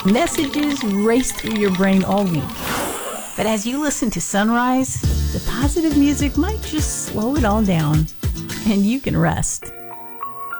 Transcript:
Messages race through your brain all week. But as you listen to Sunrise, the positive music might just slow it all down, and you can rest.